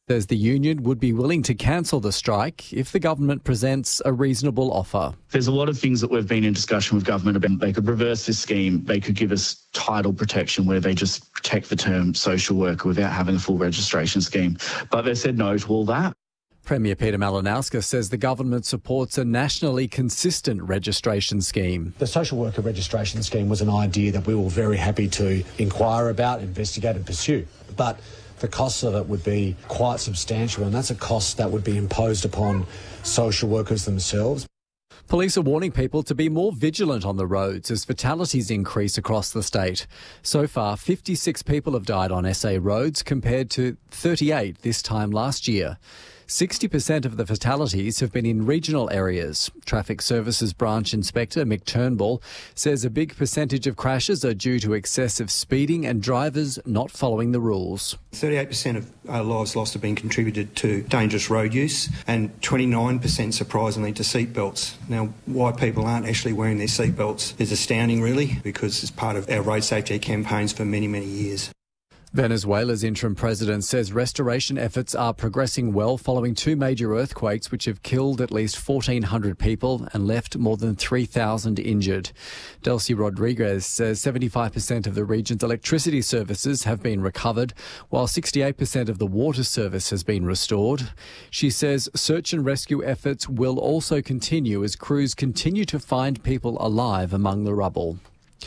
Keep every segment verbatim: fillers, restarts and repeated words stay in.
says the union would be willing to cancel the strike if the government presents a reasonable offer. There's a lot of things that we've been in discussion with government about. They could reverse this scheme. They could give us title protection where they just protect the term social worker without having a full registration scheme. But they said no to all that. Premier Peter Malinauskas says the government supports a nationally consistent registration scheme. The social worker registration scheme was an idea that we were very happy to inquire about, investigate and pursue. But the costs of it would be quite substantial, and that's a cost that would be imposed upon social workers themselves. Police are warning people to be more vigilant on the roads as fatalities increase across the state. So far, fifty-six people have died on S A roads compared to thirty-eight this time last year. sixty percent of the fatalities have been in regional areas. Traffic Services Branch Inspector Mick Turnbull says a big percentage of crashes are due to excessive speeding and drivers not following the rules. thirty-eight percent of uh, lives lost have been contributed to dangerous road use and twenty-nine percent surprisingly to seat belts. Now, why people aren't actually wearing their seat belts is astounding really, because it's part of our road safety campaigns for many, many years. Venezuela's interim president says restoration efforts are progressing well following two major earthquakes which have killed at least fourteen hundred people and left more than three thousand injured. Delcy Rodriguez says seventy-five percent of the region's electricity services have been recovered, while sixty-eight percent of the water service has been restored. She says search and rescue efforts will also continue as crews continue to find people alive among the rubble.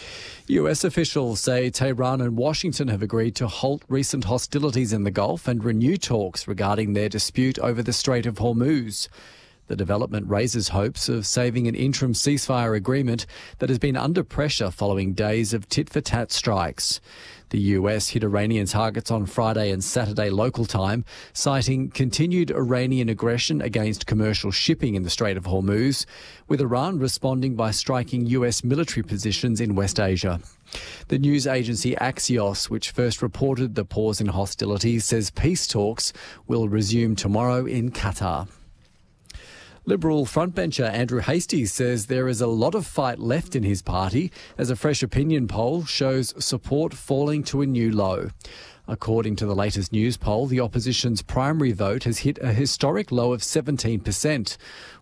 U S officials say Tehran and Washington have agreed to halt recent hostilities in the Gulf and renew talks regarding their dispute over the Strait of Hormuz. The development raises hopes of saving an interim ceasefire agreement that has been under pressure following days of tit-for-tat strikes. The U S hit Iranian targets on Friday and Saturday local time, citing continued Iranian aggression against commercial shipping in the Strait of Hormuz, with Iran responding by striking U S military positions in West Asia. The news agency Axios, which first reported the pause in hostilities, says peace talks will resume tomorrow in Qatar. Liberal frontbencher Andrew Hastie says there is a lot of fight left in his party as a fresh opinion poll shows support falling to a new low. According to the latest news poll, the opposition's primary vote has hit a historic low of seventeen percent,